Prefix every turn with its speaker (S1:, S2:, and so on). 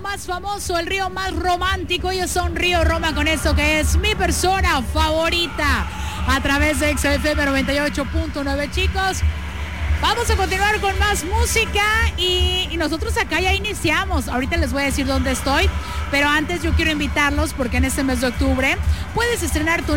S1: más famoso, el río más romántico. Ellos son Río Roma con eso que es mi persona favorita a través de XFM 98.9, chicos. Vamos a continuar con más música y nosotros acá ya iniciamos. Ahorita les voy a decir dónde estoy, pero antes yo quiero invitarlos porque en este mes de octubre puedes estrenar tu